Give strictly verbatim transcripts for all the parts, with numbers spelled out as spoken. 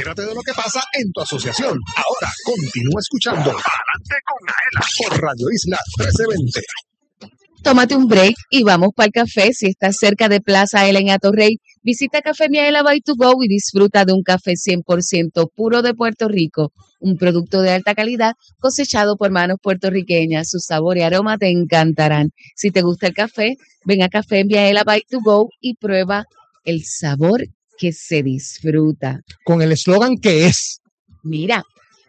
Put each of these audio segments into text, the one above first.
Entérate de lo que pasa en tu asociación. Ahora continúa escuchando Adelante con Aela por Radio Isla trece veinte. Tómate un break y vamos para el café. Si estás cerca de Plaza Aela en Atorrey, visita Café Miaela by to Go y disfruta de un café cien por ciento puro de Puerto Rico, un producto de alta calidad cosechado por manos puertorriqueñas. Su sabor y aroma te encantarán. Si te gusta el café, ven a Café Miaela by to Go y prueba el sabor que se disfruta. Con el eslogan que es. Mira,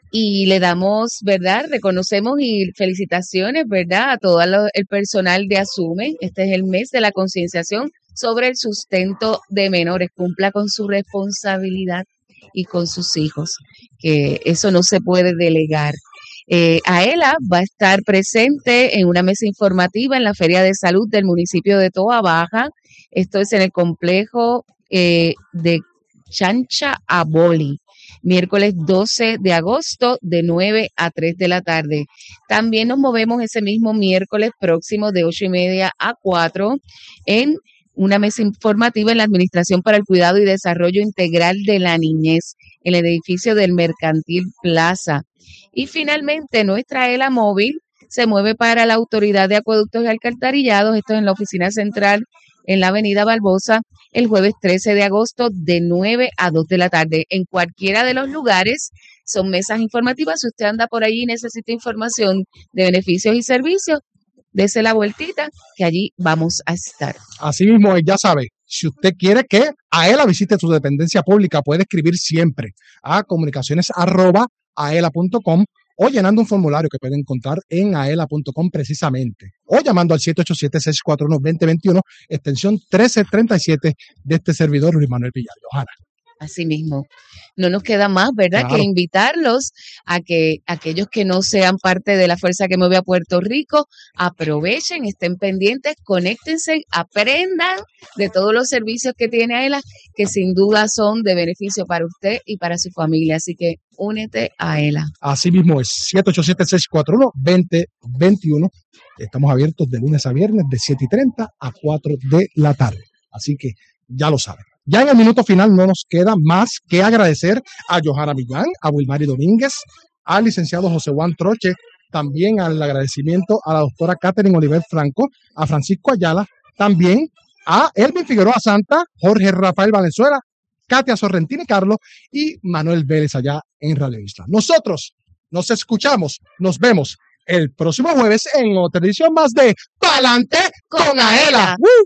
y le damos, ¿verdad? Reconocemos y felicitaciones, ¿verdad? A todo lo, el personal de Asume. Este es el mes de la concienciación sobre el sustento de menores. Cumpla con su responsabilidad y con sus hijos, que eso no se puede delegar. Eh, Aela va a estar presente en una mesa informativa en la Feria de Salud del municipio de Toa Baja. Esto es en el complejo eh, de Chancha Aboli. Miércoles doce de agosto de nueve a tres de la tarde. También nos movemos ese mismo miércoles próximo de ocho y media a cuatro en una mesa informativa en la Administración para el Cuidado y Desarrollo Integral de la Niñez en el edificio del Mercantil Plaza. Y finalmente nuestra Aela móvil se mueve para la Autoridad de Acueductos y Alcantarillados. Esto es en la oficina central en la avenida Barbosa, el jueves trece de agosto de nueve a dos de la tarde. En cualquiera de los lugares son mesas informativas. Si usted anda por allí y necesita información de beneficios y servicios, dese la vueltita, que allí vamos a estar. Así mismo, ya sabe, si usted quiere que Aela visite su dependencia pública, puede escribir siempre a comunicaciones arroba aela punto com o llenando un formulario que puede encontrar en aela punto com precisamente, o llamando al siete ocho siete, seis cuatro uno, dos cero dos uno, extensión trece treinta y siete de este servidor, Luis Manuel Villar. Johanna. Así mismo. No nos queda más, ¿verdad?, claro, que invitarlos a que aquellos que no sean parte de la fuerza que mueve a Puerto Rico, aprovechen, estén pendientes, conéctense, aprendan de todos los servicios que tiene Aela, que sin duda son de beneficio para usted y para su familia. Así que únete a Aela. Así mismo es, siete ocho siete, seis cuatro uno, dos cero dos uno. Estamos abiertos de lunes a viernes de siete y treinta a cuatro de la tarde. Así que ya lo saben. Ya en el minuto final no nos queda más que agradecer a Johanna Millán, a Wilmary Domínguez, al licenciado José Juan Troche, también al agradecimiento a la doctora Catherine Oliver Franco, a Francisco Ayala, también a Elvin Figueroa Santa, Jorge Rafael Valenzuela, Katia Sorrentini Carlos y Manuel Vélez allá en Radio Isla. Nosotros nos escuchamos, nos vemos el próximo jueves en otra edición más de Pa'lante con Aela. ¡Uh!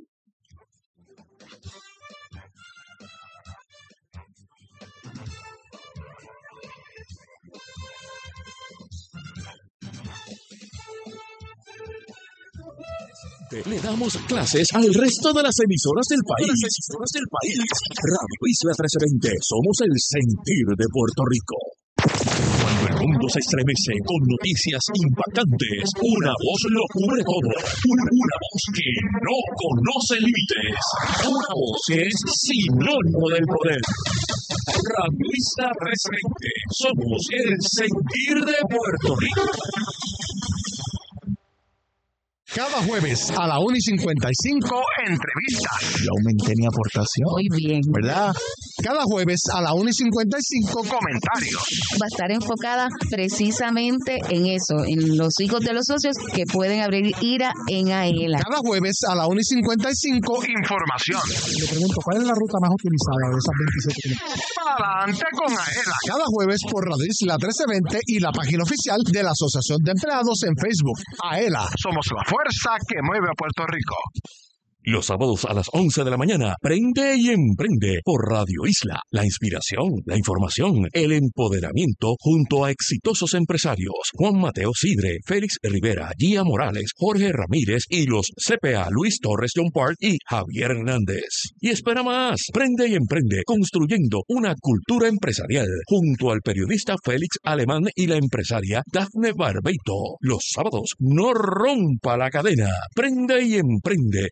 Le damos clases al resto de las emisoras del país. Las emisoras del país. Radio Isla trece veinte. Somos el sentir de Puerto Rico. Cuando el mundo se estremece con noticias impactantes, una voz lo cubre todo. Una, una voz que no conoce límites. Una voz que es sinónimo del poder. Radio Isla trece veinte. Somos el sentir de Puerto Rico. Cada jueves a la una y cincuenta y cinco, entrevistas. Yo aumenté mi aportación. Muy bien. ¿Verdad? Cada jueves a la una y cincuenta y cinco, comentarios. Va a estar enfocada precisamente en eso, en los hijos de los socios que pueden abrir ira en Aela. Cada jueves a la una y cincuenta y cinco, información. Le pregunto, ¿cuál es la ruta más utilizada de esas veintisiete kilómetros? Adelante con Aela. Cada jueves por Radio Isla trece veinte y la página oficial de la Asociación de Empleados en Facebook. Aela, somos la fuerza que mueve a Puerto Rico. Los sábados a las once de la mañana, Prende y Emprende por Radio Isla. La inspiración, la información, el empoderamiento junto a exitosos empresarios. Juan Mateo Sidre, Félix Rivera, Gia Morales, Jorge Ramírez y los C P A Luis Torres John Park y Javier Hernández. Y espera más, Prende y Emprende construyendo una cultura empresarial junto al periodista Félix Alemán y la empresaria Dafne Barbeito. Los sábados no rompa la cadena. Prende y Emprende a las once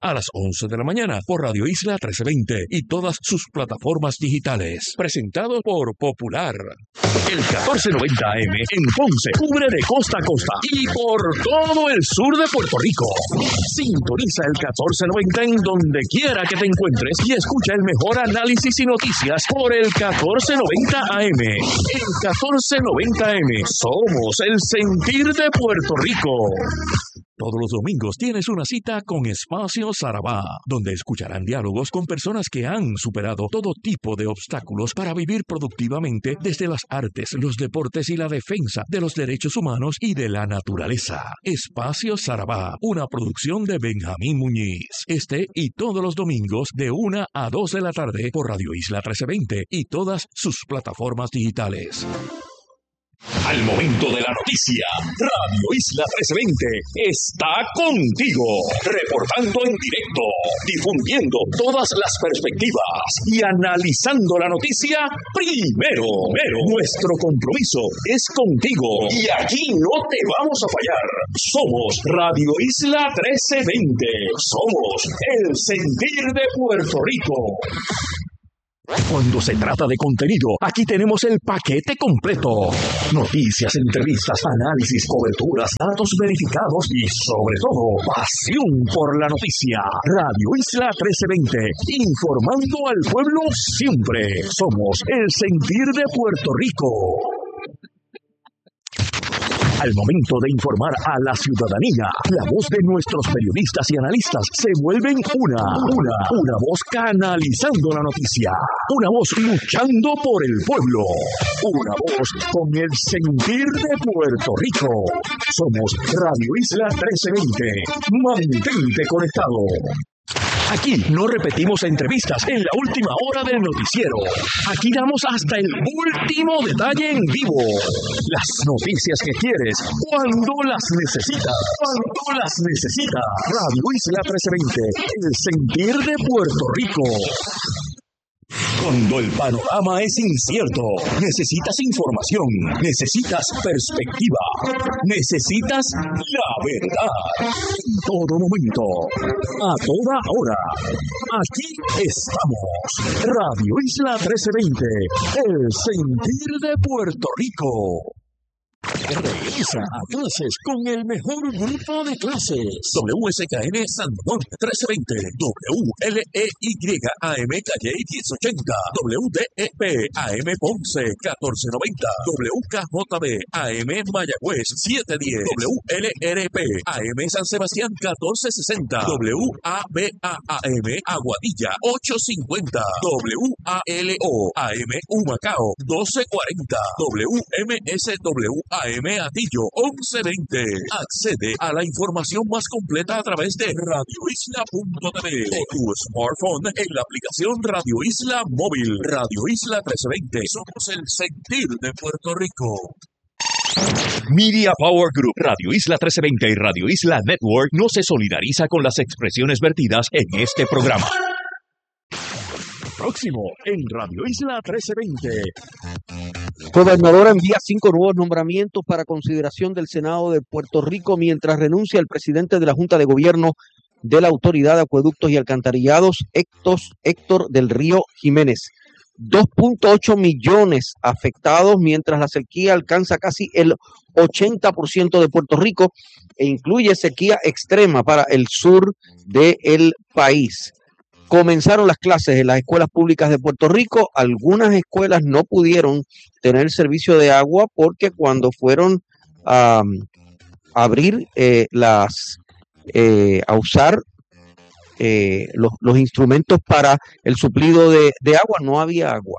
once de la mañana por Radio Isla trece veinte y todas sus plataformas digitales. Presentado por Popular. El catorce noventa A M en Ponce cubre de costa a costa y por todo el sur de Puerto Rico. Sintoniza el catorce noventa en donde quiera que te encuentres y escucha el mejor análisis y noticias por el catorce noventa A M. El catorce noventa A M. Somos el sentir de Puerto Rico. Todos los domingos tienes una cita con Espacio Sarabá, donde escucharán diálogos con personas que han superado todo tipo de obstáculos para vivir productivamente desde las artes, los deportes y la defensa de los derechos humanos y de la naturaleza. Espacio Sarabá, una producción de Benjamín Muñiz. Este y todos los domingos de una a dos de la tarde por Radio Isla trece veinte y todas sus plataformas digitales. Al momento de la noticia, Radio Isla trece veinte está contigo, reportando en directo, difundiendo todas las perspectivas y analizando la noticia primero. Pero nuestro compromiso es contigo y aquí no te vamos a fallar. Somos Radio Isla trece veinte, somos el sentir de Puerto Rico. Cuando se trata de contenido, aquí tenemos el paquete completo. Noticias, entrevistas, análisis, coberturas, datos verificados y, sobre todo, pasión por la noticia. Radio Isla trece veinte, informando al pueblo siempre. Somos el sentir de Puerto Rico. Al momento de informar a la ciudadanía, la voz de nuestros periodistas y analistas se vuelven una, una, una voz canalizando la noticia, una voz luchando por el pueblo, una voz con el sentir de Puerto Rico. Somos Radio Isla trece veinte. Mantente conectado. Aquí no repetimos entrevistas en la última hora del noticiero. Aquí damos hasta el último detalle en vivo. Las noticias que quieres, cuando las necesitas. Cuando las necesitas. Radio Isla trece veinte, el sentir de Puerto Rico. Cuando el panorama es incierto, necesitas información, necesitas perspectiva, necesitas la verdad. En todo momento, a toda hora, aquí estamos. Radio Isla trece veinte, el sentir de Puerto Rico. Regresa a clases con el mejor grupo de clases. W S K N San Juan trece veinte, W L E Y A M Calle diez ochenta, W D E P A M Ponce catorce noventa, W K J B A M Mayagüez setecientos diez, W L R P A M San Sebastián catorce sesenta, W A B A A M Aguadilla ochocientos cincuenta, W A L O A M Humacao doce cuarenta, W M S W A M Atillo once veinte. Accede a la información más completa a través de radio isla punto t v o tu smartphone en la aplicación Radio Isla Móvil. Radio Isla trece veinte. Somos el sentir de Puerto Rico. Media Power Group, Radio Isla trece veinte y Radio Isla Network no se solidariza con las expresiones vertidas en este programa. Próximo en Radio Isla trece veinte. Gobernador envía cinco nuevos nombramientos para consideración del Senado de Puerto Rico mientras renuncia el presidente de la Junta de Gobierno de la Autoridad de Acueductos y Alcantarillados, Héctor, Héctor del Río Jiménez. dos punto ocho millones afectados mientras la sequía alcanza casi el ochenta por ciento de Puerto Rico e incluye sequía extrema para el sur del país. Comenzaron las clases en las escuelas públicas de Puerto Rico. Algunas escuelas no pudieron tener servicio de agua porque cuando fueron a, a abrir eh, las, eh, a usar eh, los, los instrumentos para el suplido de, de agua, no había agua.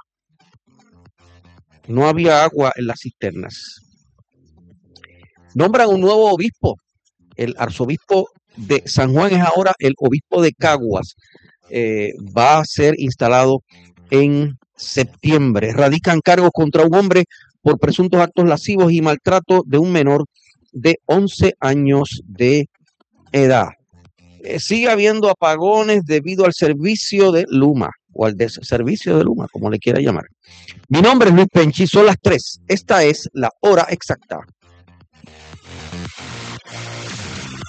No había agua en las cisternas. Nombran un nuevo obispo. El arzobispo de San Juan es ahora el obispo de Caguas. Eh, va a ser instalado en septiembre. Radican cargos contra un hombre por presuntos actos lascivos y maltrato de un menor de once años de edad. Eh, sigue habiendo apagones debido al servicio de Luma o al servicio de Luma, como le quiera llamar. Mi nombre es Luis Penchi, son las tres. Esta es la hora exacta.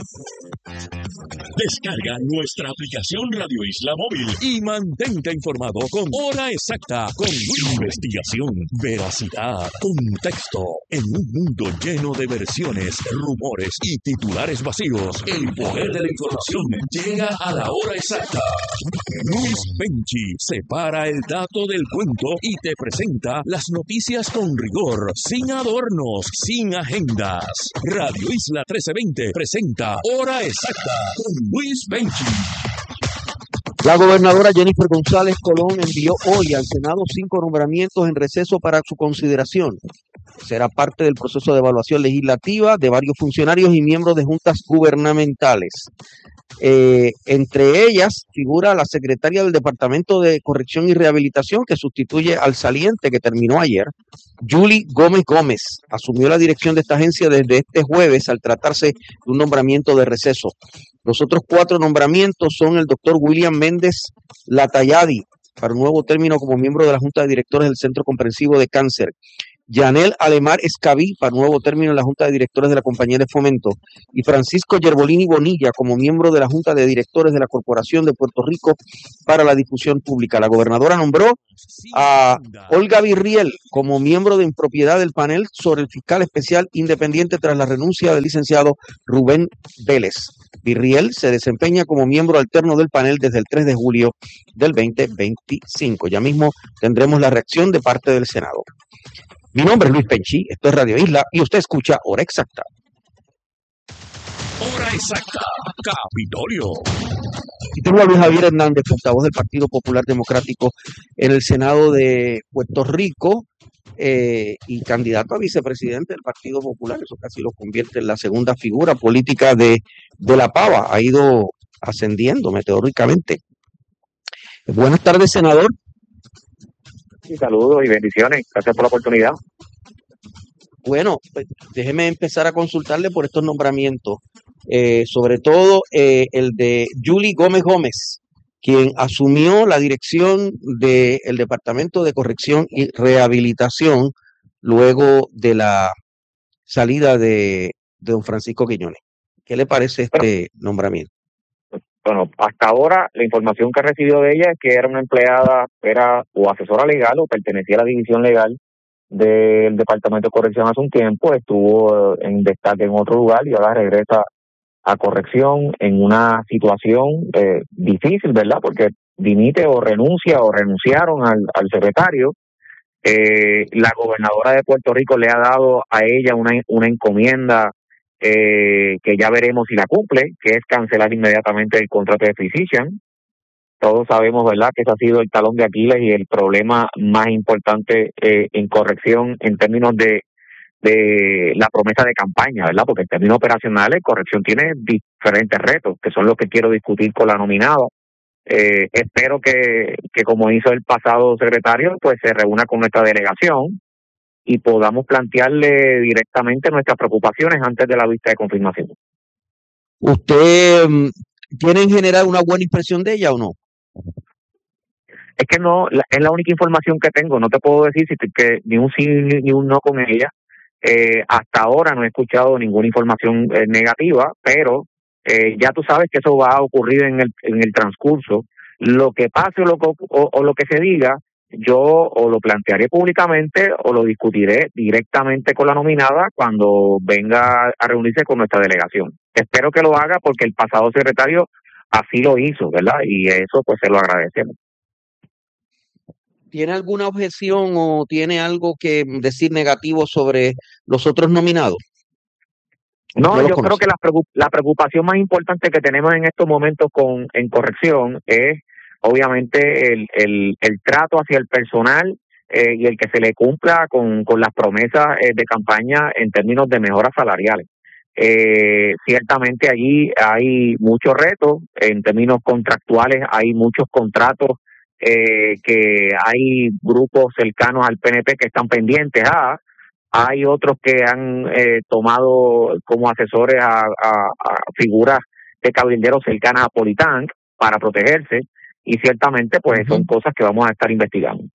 Descarga nuestra aplicación Radio Isla Móvil y mantente informado con Hora Exacta, con investigación, veracidad, contexto. En un mundo lleno de versiones, rumores y titulares vacíos, el poder de la información llega a la hora exacta. Luis Penchi separa el dato del cuento y te presenta las noticias con rigor, sin adornos, sin agendas. Radio Isla trece veinte presenta Hora Exacta con Luis Penchi. La gobernadora Jennifer González Colón envió hoy al Senado cinco nombramientos en receso para su consideración. Será parte del proceso de evaluación legislativa de varios funcionarios y miembros de juntas gubernamentales. Eh, entre ellas figura la secretaria del Departamento de Corrección y Rehabilitación, que sustituye al saliente que terminó ayer, Julie Gómez Gómez. Asumió la dirección de esta agencia desde este jueves al tratarse de un nombramiento de receso. Los otros cuatro nombramientos son el doctor William Méndez Latayadi, para un nuevo término como miembro de la Junta de Directores del Centro Comprensivo de Cáncer, Yanel Alemar Escabí, para nuevo término en la Junta de Directores de la Compañía de Fomento, y Francisco Yerbolini Bonilla como miembro de la Junta de Directores de la Corporación de Puerto Rico para la Difusión Pública. La gobernadora nombró a Olga Virriel como miembro de impropiedad del panel sobre el fiscal especial independiente tras la renuncia del licenciado Rubén Vélez. Virriel se desempeña como miembro alterno del panel desde el tres de julio del veinte veinticinco. Ya mismo tendremos la reacción de parte del Senado. Mi nombre es Luis Penchi, esto es Radio Isla y usted escucha Hora Exacta. Hora Exacta, Capitolio. Y tengo a Luis Javier Hernández, portavoz del Partido Popular Democrático en el Senado de Puerto Rico eh, y candidato a vicepresidente del Partido Popular. Eso casi lo convierte en la segunda figura política de, de la Pava. Ha ido ascendiendo meteóricamente. Buenas tardes, senador. Sí, saludos y bendiciones. Gracias por la oportunidad. Bueno, pues, déjeme empezar a consultarle por estos nombramientos, eh, sobre todo eh, el de Julie Gómez Gómez, quien asumió la dirección del Departamento de Corrección y Rehabilitación luego de la salida de, de don Francisco Quiñones. ¿Qué le parece este bueno, nombramiento? Bueno, hasta ahora la información que he recibido de ella es que era una empleada, era o asesora legal o pertenecía a la división legal del Departamento de Corrección hace un tiempo, estuvo en destaque en otro lugar y ahora regresa a corrección en una situación eh, difícil, ¿verdad? Porque dimite o renuncia o renunciaron al, al secretario. Eh, la gobernadora de Puerto Rico le ha dado a ella una, una encomienda Eh, que ya veremos si la cumple, que es cancelar inmediatamente el contrato de Physician. Todos sabemos, ¿verdad?, que ese ha sido el talón de Aquiles y el problema más importante eh, en corrección en términos de, de la promesa de campaña, ¿verdad? Porque en términos operacionales, corrección tiene diferentes retos, que son los que quiero discutir con la nominada. Eh, espero que, que, como hizo el pasado secretario, pues se reúna con nuestra delegación y podamos plantearle directamente nuestras preocupaciones antes de la vista de confirmación. ¿Usted um, tiene en general una buena impresión de ella o no? Es que no, la, es la única información que tengo. No te puedo decir si te, que ni un sí ni, ni un no con ella. Eh, hasta ahora no he escuchado ninguna información eh, negativa, pero eh, ya tú sabes que eso va a ocurrir en el, en el transcurso. Lo que pase o lo, o, o lo que se diga, yo o lo plantearé públicamente o lo discutiré directamente con la nominada cuando venga a reunirse con nuestra delegación. Espero que lo haga porque el pasado secretario así lo hizo, ¿verdad? Y eso pues se lo agradecemos. ¿Tiene alguna objeción o tiene algo que decir negativo sobre los otros nominados? No, yo creo que la, la preocupación más importante que tenemos en estos momentos con en corrección es obviamente el, el, el trato hacia el personal eh, y el que se le cumpla con, con las promesas eh, de campaña en términos de mejoras salariales. Eh, ciertamente allí hay muchos retos, en términos contractuales hay muchos contratos eh, que hay grupos cercanos al P N P que están pendientes a, hay otros que han eh, tomado como asesores a, a, a figuras de cabilderos cercanas a Politank para protegerse. Y ciertamente, pues, uh-huh. son cosas que vamos a estar investigando.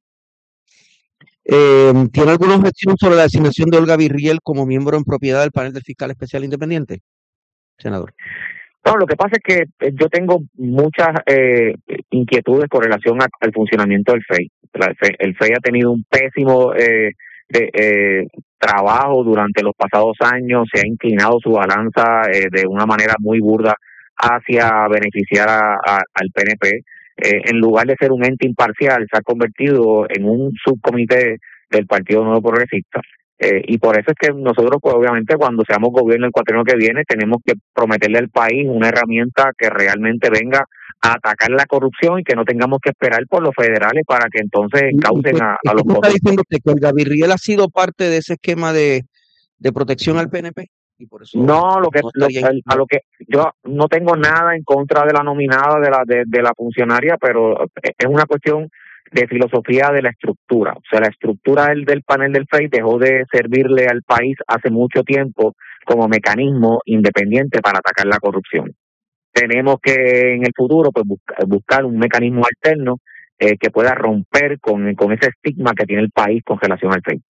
Eh, ¿Tiene alguna objeción sobre la designación de Olga Virriel como miembro en propiedad del panel del fiscal especial independiente? senador? No, lo que pasa es que eh, yo tengo muchas eh, inquietudes con relación a- al funcionamiento del F E I. La- El F E I, el F E I ha tenido un pésimo eh, de, eh, trabajo durante los pasados años, se ha inclinado su balanza eh, de una manera muy burda hacia beneficiar a- a- al P N P. Eh, en lugar de ser un ente imparcial, se ha convertido en un subcomité del Partido Nuevo Progresista. Eh, y por eso es que nosotros, pues obviamente, cuando seamos gobierno el cuatrienio que viene, tenemos que prometerle al país una herramienta que realmente venga a atacar la corrupción y que no tengamos que esperar por los federales para que entonces ¿Y, y encaucen qué, a, y a qué los tú estás corruptos. diciendo usted? ¿Que el Gavirriel ha sido parte de ese esquema de, de protección al P N P? Y por eso No, lo que no lo, estaría el- a lo que yo no tengo nada en contra de la nominada de la de, de la funcionaria, pero es una cuestión de filosofía de la estructura. O sea, la estructura del, del panel del F E I dejó de servirle al país hace mucho tiempo como mecanismo independiente para atacar la corrupción. Tenemos que en el futuro pues busca- buscar un mecanismo alterno eh, que pueda romper con, con ese estigma que tiene el país con relación al F E I.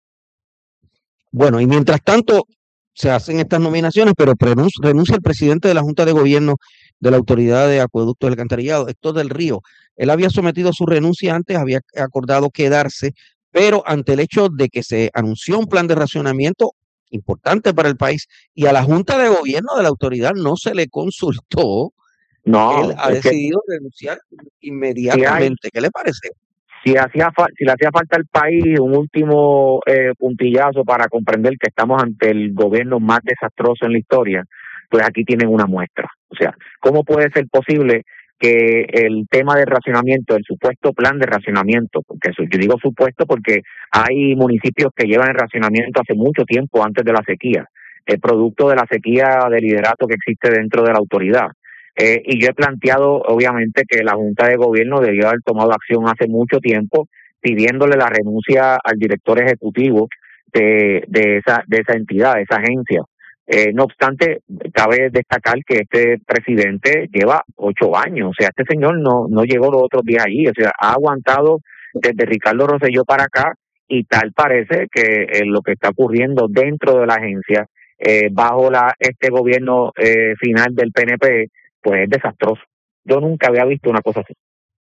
Bueno, y mientras tanto se hacen estas nominaciones, pero renun- renuncia el presidente de la Junta de Gobierno de la Autoridad de Acueductos del Alcantarillado, Héctor del Río. Él había sometido su renuncia antes, había acordado quedarse, pero ante el hecho de que se anunció un plan de racionamiento importante para el país y a la Junta de Gobierno de la autoridad no se le consultó, él No, ha es que decidido renunciar si hay inmediatamente. ¿Qué le parece? si hacía fa- si le hacía falta al país un último eh, puntillazo para comprender que estamos ante el gobierno más desastroso en la historia, pues aquí tienen una muestra. O sea, ¿cómo puede ser posible que el tema del racionamiento, el supuesto plan de racionamiento, porque eso, yo digo supuesto porque hay municipios que llevan el racionamiento hace mucho tiempo antes de la sequía, el producto de la sequía de liderato que existe dentro de la autoridad? Eh, y yo he planteado, obviamente, que la Junta de Gobierno debió haber tomado acción hace mucho tiempo, pidiéndole la renuncia al director ejecutivo de, de esa de esa entidad, de esa agencia. Eh, no obstante, cabe destacar que este presidente lleva ocho años, o sea, este señor no no llegó los otros días allí, o sea, ha aguantado desde Ricardo Rosselló para acá y tal parece que eh, lo que está ocurriendo dentro de la agencia, eh, bajo la este gobierno eh, final del P N P, pues es desastroso. Yo nunca había visto una cosa así.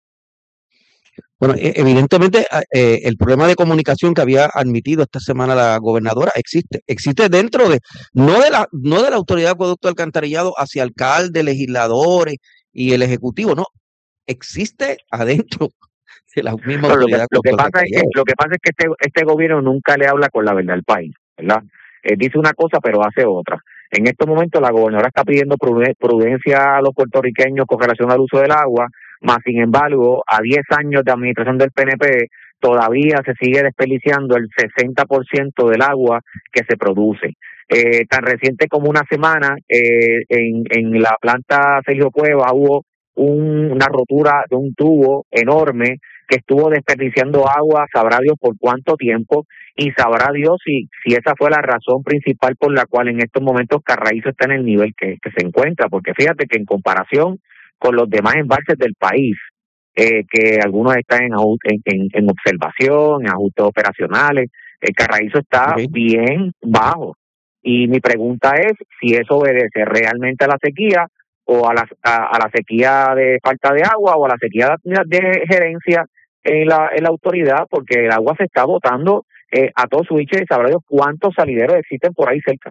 Bueno, e- evidentemente a- eh, el problema de comunicación que había admitido esta semana la gobernadora existe, existe dentro de, no de la, no de la autoridad de acueducto alcantarillado hacia alcaldes, legisladores y el ejecutivo, no, existe adentro de la misma Pero lo que autoridad de lo que acueducto pasa es que alcantarillado. lo que pasa es que este este gobierno nunca le habla con la verdad al país, ¿verdad? Eh, dice una cosa pero hace otra. En estos momentos la gobernadora está pidiendo pruden- prudencia a los puertorriqueños con relación al uso del agua, más sin embargo, a diez años de administración del P N P todavía se sigue desperdiciando el sesenta por ciento del agua que se produce. Eh, tan reciente como una semana, eh, en, en la planta Sergio Cuevas hubo un- una rotura de un tubo enorme que estuvo desperdiciando agua, sabrá Dios por cuánto tiempo, y sabrá Dios si, si esa fue la razón principal por la cual en estos momentos Carraízo está en el nivel que, que se encuentra, porque fíjate que en comparación con los demás embalses del país, eh, que algunos están en, aju- en, en, en observación, en ajustes operacionales, el Carraízo está Ok. bien bajo. Y mi pregunta es si eso obedece realmente a la sequía o a la, a, a la sequía de falta de agua o a la sequía de, de gerencia en la, en la autoridad, porque el agua se está botando eh, a todo switch y sabrá Dios cuántos salideros existen por ahí cerca.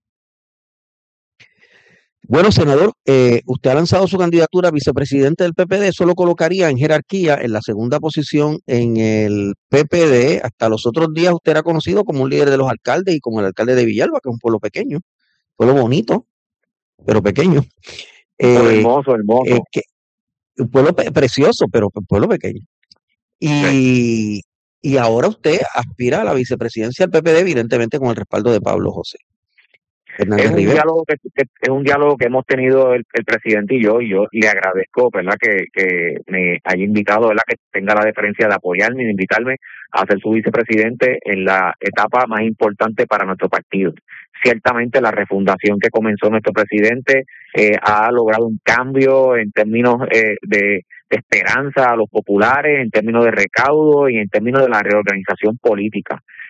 Bueno, senador, eh, usted ha lanzado su candidatura a vicepresidente del P P D, eso lo colocaría en jerarquía en la segunda posición en el P P D. Hasta los otros días usted era conocido como un líder de los alcaldes y como el alcalde de Villalba, que es un pueblo pequeño, pueblo bonito, pero pequeño. Un pueblo Eh, hermoso, eh, hermoso. que, un pueblo pe- precioso, pero un pueblo pequeño. Sí. Y, y ahora usted aspira a la vicepresidencia del P P D, evidentemente con el respaldo de Pablo José Es Hernández un Rivera. diálogo que, que- es un diálogo que hemos tenido el, el presidente y yo, y yo le agradezco, ¿verdad?, que, que me haya invitado, ¿verdad?, que tenga la deferencia de apoyarme y de invitarme a ser su vicepresidente en la etapa más importante para nuestro partido. Ciertamente la refundación que comenzó nuestro presidente eh, ha logrado un cambio en términos eh, de, de esperanza a los populares, en términos de recaudo y en términos de la reorganización política.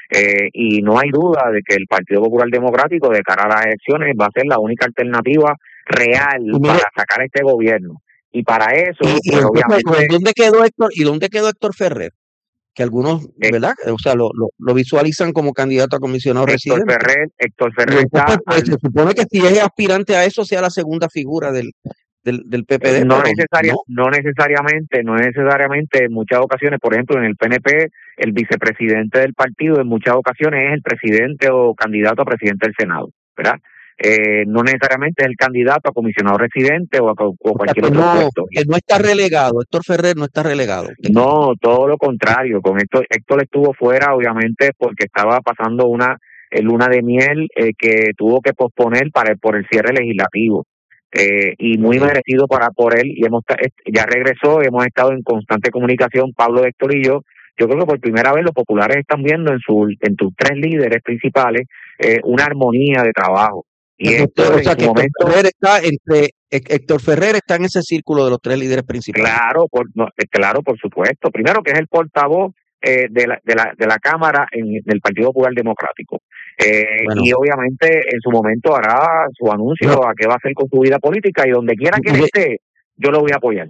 Eh, y no hay duda de que el Partido Popular Democrático de cara a las elecciones va a ser la única alternativa real Mira, para sacar a este gobierno. Y para eso, y, y pues entonces, obviamente... ¿dónde quedó Héctor? ¿Y dónde quedó Héctor Ferrer? Que algunos, eh, ¿verdad? O sea, lo, lo, lo visualizan como candidato a comisionado Héctor residente. Ferrer, Héctor Y Ferrer está entonces, pues, al, se supone que si es aspirante a eso, sea la segunda figura del, del, del P P D, no pero necesaria, no. no necesariamente, no necesariamente en muchas ocasiones, por ejemplo, en el P N P, el vicepresidente del partido en muchas ocasiones es el presidente o candidato a presidente del Senado, ¿verdad? Eh, no necesariamente es el candidato a comisionado residente o a o O sea, cualquier que otro no, puesto. que no está relegado. Héctor Ferrer no está relegado. ¿Usted cree? No, todo lo contrario. Con Héctor, Héctor estuvo fuera, obviamente, porque estaba pasando una eh, luna de miel eh, que tuvo que posponer para por el cierre legislativo. Eh, y muy Ok. merecido para por él. Y hemos ta- est- ya regresó, hemos estado en constante comunicación, Pablo, Héctor y yo. Yo creo que por primera vez los populares están viendo en su en tus tres líderes principales eh, una armonía de trabajo. Y Usted- Héctor o en sea, su que Héctor momento, Ferrer está entre Hé- Héctor Ferrer está en ese círculo de los tres líderes principales. claro, por, no, eh, claro, por supuesto. Primero que es el portavoz eh, de, la, de, la, de la Cámara en, del Partido Popular Democrático. Eh, Bueno, y obviamente en su momento hará su anuncio no, a qué va a hacer con su vida política y donde quiera que él de- esté, yo lo voy a apoyar.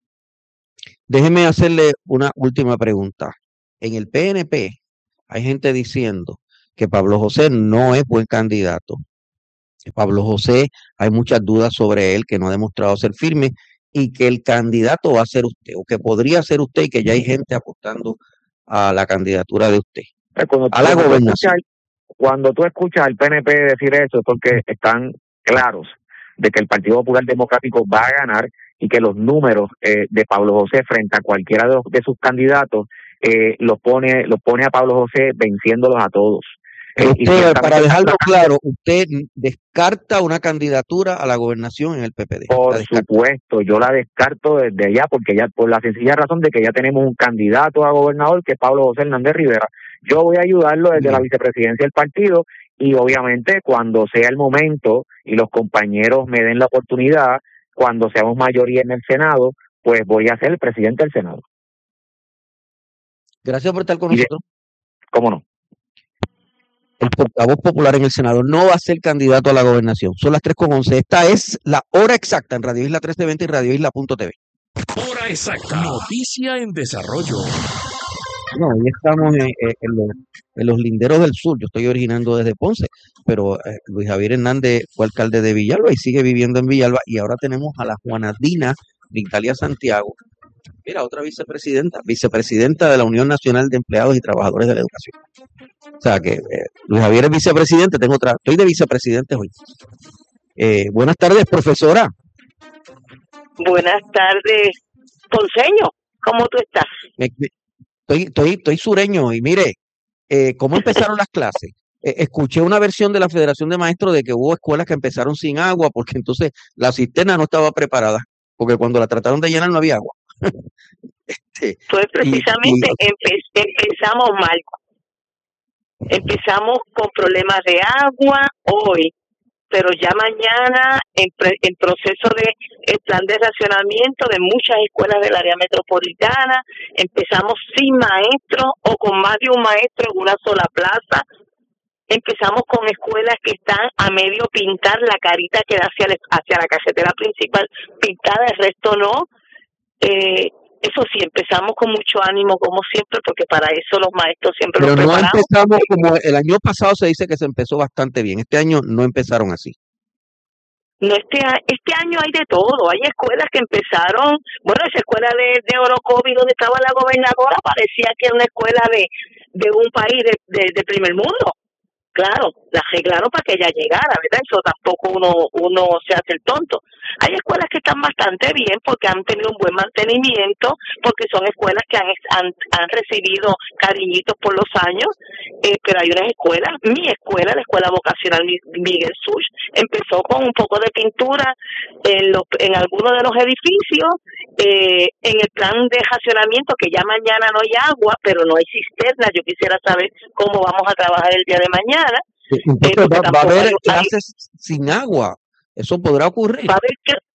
déjeme hacerle una última pregunta. En el P N P hay gente diciendo que Pablo José no es buen candidato. Que Pablo José, hay muchas dudas sobre él, que no ha demostrado ser firme y que el candidato va a ser usted, o que podría ser usted y que ya hay gente apostando a la candidatura de usted, Eh, Cuando, a la cuando, tú escuchas, gobernación. cuando tú escuchas al P N P decir eso es porque están claros de que el Partido Popular Democrático va a ganar y que los números eh, de Pablo José frente a cualquiera de, los- de sus candidatos eh, los pone los pone a Pablo José venciéndolos a todos. Eh, Pero y usted, ciertamente para está dejarlo tratando, claro, usted descarta una candidatura a la gobernación en el P P D. La por descarta. supuesto, yo la descarto desde allá porque ya por la sencilla razón de que ya tenemos un candidato a gobernador que es Pablo José Hernández Rivera. Yo voy a ayudarlo desde Bien. la vicepresidencia del partido y obviamente cuando sea el momento y los compañeros me den la oportunidad, cuando seamos mayoría en el Senado, pues voy a ser el presidente del Senado. Gracias por estar con Y de, nosotros. ¿cómo no? El portavoz popular en el Senado no va a ser candidato a la gobernación. Son las tres con once. Esta es la hora exacta en Radio Isla trece veinte y Radio Isla punto t v. Hora exacta. Noticia en desarrollo. No, hoy estamos en, en- en los, en los linderos del sur. Yo estoy originando desde Ponce, pero eh, Luis Javier Hernández fue alcalde de Villalba y sigue viviendo en Villalba. Y ahora tenemos a la Juanadina de Italia Santiago. Mira, otra vicepresidenta, vicepresidenta de la Unión Nacional de Empleados y Trabajadores de la Educación. O sea que eh, Luis Javier es vicepresidente, tengo otra, estoy de vicepresidente hoy. Eh, buenas tardes, profesora. Buenas tardes, Ponceño. ¿Cómo tú estás? Me- me- estoy, estoy, estoy sureño y mire, eh, ¿cómo empezaron las clases? Eh, escuché una versión de la Federación de Maestros de que hubo escuelas que empezaron sin agua porque entonces la cisterna no estaba preparada, porque cuando la trataron de llenar no había agua. Este, Pues y, y precisamente empe- empezamos mal. Empezamos con problemas de agua hoy, pero ya mañana en, pre- en proceso de el plan de racionamiento de muchas escuelas del área metropolitana, empezamos sin maestro o con más de un maestro en una sola plaza. Empezamos con escuelas que están a medio pintar, la carita que da hacia, la- hacia la casetera principal pintada, el resto no. Eh, eso sí, empezamos con mucho ánimo, como siempre, porque para eso los maestros siempre pero los no preparamos. empezamos como el año pasado. Se dice que se empezó bastante bien. Este año no empezaron así. No, este, a- este año hay de todo. Hay escuelas que empezaron, bueno, esa escuela de, de Orocovi donde estaba la gobernadora parecía que era una escuela de, de un país de, de, de primer mundo. Claro, la arreglaron para que ella llegara, ¿verdad? Eso tampoco uno uno se hace el tonto. Hay escuelas que están bastante bien porque han tenido un buen mantenimiento, porque son escuelas que han han, han recibido cariñitos por los años, eh, pero hay unas escuelas, mi escuela, la Escuela Vocacional Mi- Miguel Such, empezó con un poco de pintura en, los, en algunos de los edificios, eh, en el plan de racionamiento, que ya mañana no hay agua, pero no hay cisterna. Yo quisiera saber cómo vamos a trabajar el día de mañana. Eh, Entonces porque va, va a tampoco haber hay, hay- clases sin agua. Eso podrá ocurrir. va a haber que-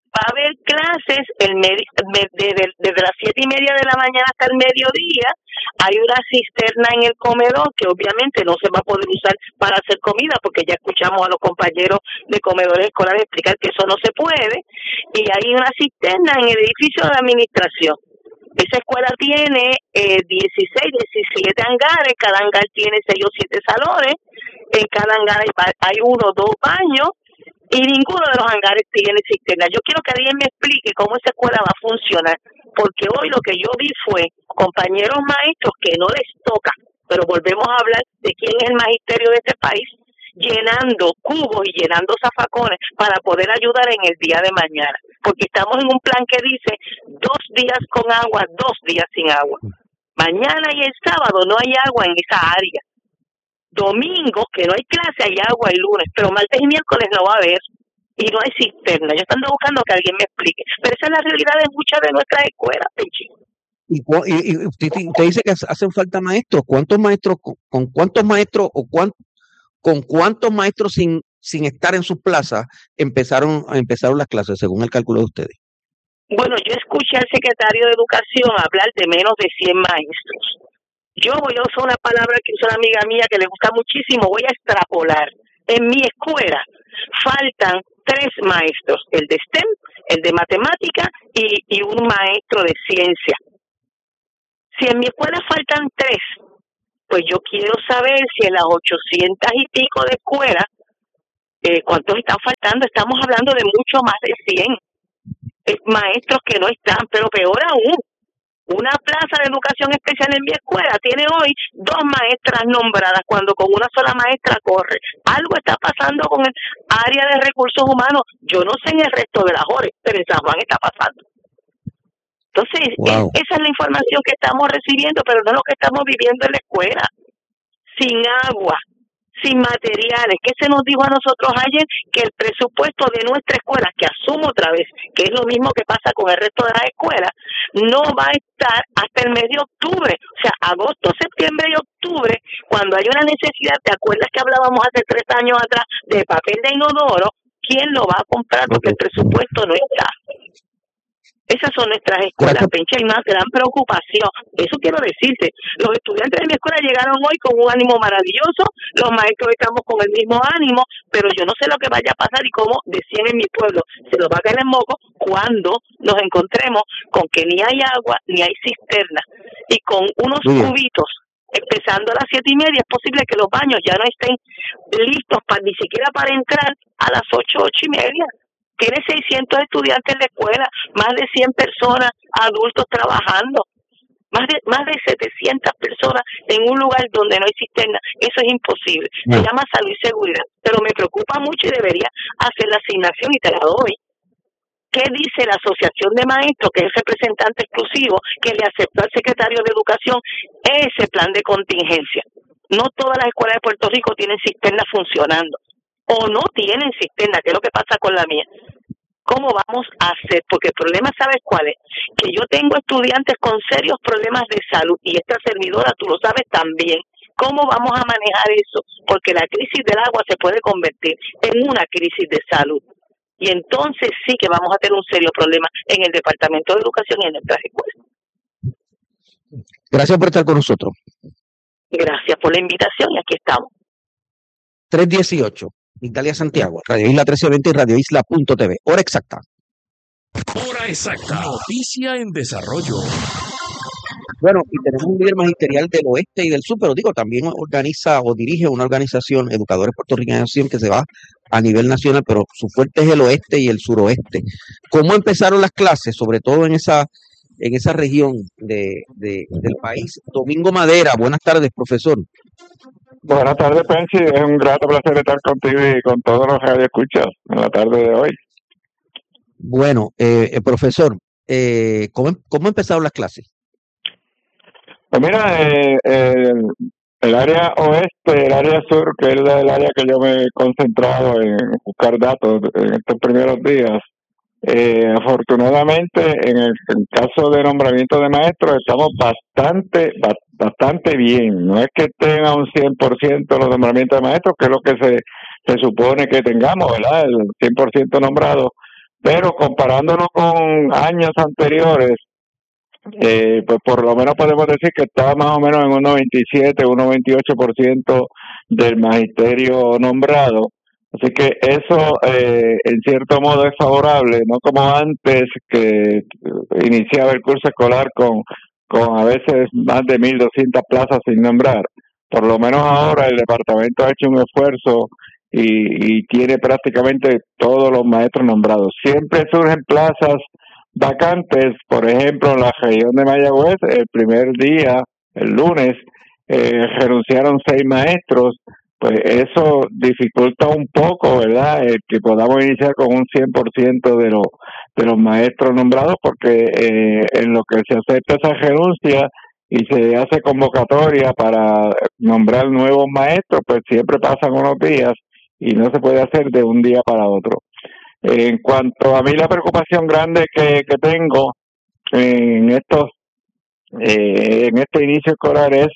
Va a haber clases el medi- me- desde, desde las siete y media de la mañana hasta el mediodía. Hay una cisterna en el comedor que obviamente no se va a poder usar para hacer comida, porque ya escuchamos a los compañeros de comedores escolares explicar que eso no se puede. Y hay una cisterna en el edificio de administración. Esa escuela tiene eh, dieciséis, diecisiete hangares, cada hangar tiene seis o siete salones, en cada hangar hay, ba- hay uno o dos baños, y ninguno de los hangares tiene cisterna. Yo quiero que alguien me explique cómo esa escuela va a funcionar, porque hoy lo que yo vi fue compañeros maestros que no les toca, pero volvemos a hablar de quién es el magisterio de este país, llenando cubos y llenando zafacones para poder ayudar en el día de mañana, porque estamos en un plan que dice dos días con agua, dos días sin agua. Mañana y el sábado no hay agua en esa área. Domingo, que no hay clase, hay agua el lunes, pero martes y miércoles no va a haber y no hay cisterna. Yo estoy buscando que alguien me explique, pero esa es la realidad de muchas de nuestras escuelas, Penchi. Y, cu- y, y usted, usted dice que hacen falta maestros. ¿Cuántos maestros, con, con cuántos maestros o cuán, con cuántos maestros sin, sin estar en sus plazas empezaron, empezaron las clases, según el cálculo de ustedes? Bueno, yo escuché al secretario de Educación hablar de menos de cien maestros. Yo voy a usar una palabra que usa una amiga mía que le gusta muchísimo, voy a extrapolar. En mi escuela faltan tres maestros, el de STEM, el de matemática y, y un maestro de ciencia. Si en mi escuela faltan tres, pues yo quiero saber si en las ochocientas y pico de escuelas, eh, ¿cuántos están faltando? Estamos hablando de mucho más de cien eh, maestros que no están, pero peor aún, una plaza de educación especial en mi escuela tiene hoy dos maestras nombradas cuando con una sola maestra corre. Algo está pasando con el área de recursos humanos. Yo no sé en el resto de las horas, pero en San Juan está pasando. Entonces, Wow. es, esa es la información que estamos recibiendo, pero no lo que estamos viviendo en la escuela. Sin agua, sin materiales. ¿Qué se nos dijo a nosotros ayer? Que el presupuesto de nuestra escuela, que asumo otra vez, que es lo mismo que pasa con el resto de las escuelas, no va a estar hasta el mes de octubre. O sea, agosto, septiembre y octubre, cuando hay una necesidad, ¿te acuerdas que hablábamos hace tres años atrás de papel de inodoro? ¿Quién lo va a comprar? Porque el presupuesto no está. Esas son nuestras escuelas, Gracias. Pencha, hay una gran preocupación. Eso quiero decirte. Los estudiantes de mi escuela llegaron hoy con un ánimo maravilloso, los maestros estamos con el mismo ánimo, pero yo no sé lo que vaya a pasar y cómo, decían en mi pueblo, se nos va a caer el moco cuando nos encontremos con que ni hay agua, ni hay cisterna, y con unos Muy bien. cubitos, empezando a las siete y media, es posible que los baños ya no estén listos para ni siquiera para entrar a las ocho, ocho y media. Tiene seiscientos estudiantes en la escuela, más de cien personas, adultos trabajando, más de más de setecientas personas en un lugar donde no hay cisterna. Eso es imposible. Se Bueno. llama salud y seguridad, pero me preocupa mucho y debería hacer la asignación y te la doy. ¿Qué dice la Asociación de Maestros, que es el representante exclusivo, que le aceptó al secretario de Educación ese plan de contingencia? No todas las escuelas de Puerto Rico tienen cisterna funcionando, o no tienen cisterna, que es lo que pasa con la mía. ¿Cómo vamos a hacer? Porque el problema, ¿sabes cuál es? Que yo tengo estudiantes con serios problemas de salud, y esta servidora, tú lo sabes también. ¿Cómo vamos a manejar eso? Porque la crisis del agua se puede convertir en una crisis de salud. Y entonces sí que vamos a tener un serio problema en el Departamento de Educación y en nuestras escuelas. Gracias por estar con nosotros. Gracias por la invitación y aquí estamos. tres dieciocho, Italia Santiago, Radio Isla trece veinte y Radio Isla punto t v. Hora exacta. Hora exacta. Noticia en desarrollo. Bueno, y tenemos un líder magisterial del oeste y del sur, pero digo, también organiza o dirige una organización, Educadores Puertorriqueños, que se va a nivel nacional, pero su fuerte es el oeste y el suroeste. ¿Cómo empezaron las clases, sobre todo en esa en esa región de, de, del país? Domingo Madera, buenas tardes, profesor. Buenas tardes, Pensi. Es un grato placer estar contigo y con todos los radioescuchas en la tarde de hoy. Bueno, eh, eh, profesor, eh, ¿cómo, ¿cómo empezaron las clases? Pues mira, eh, el, el área oeste, el área sur, que es el área que yo me he concentrado en buscar datos en estos primeros días, eh, afortunadamente en el, en el caso de nombramiento de maestros estamos bastante bastante bien. No es que estén a un cien por ciento los nombramientos de maestros, que es lo que se, se supone que tengamos, ¿verdad? El cien por ciento nombrado, pero comparándolo con años anteriores, eh, pues por lo menos podemos decir que está más o menos en un noventa y siete, un noventa y ocho por ciento del magisterio nombrado. Así que eso eh, en cierto modo es favorable, no como antes que iniciaba el curso escolar con, con a veces más de mil doscientas plazas sin nombrar. Por lo menos ahora el departamento ha hecho un esfuerzo y, y tiene prácticamente todos los maestros nombrados. Siempre surgen plazas vacantes, por ejemplo en la región de Mayagüez, el primer día, el lunes, eh, renunciaron seis maestros. Pues eso dificulta un poco, ¿verdad?, el que podamos iniciar con un cien por ciento de, los de los maestros nombrados, porque eh, en lo que se acepta esa renuncia y se hace convocatoria para nombrar nuevos maestros, pues siempre pasan unos días y no se puede hacer de un día para otro. En cuanto a mí, la preocupación grande que, que tengo en estos eh, en este inicio escolar es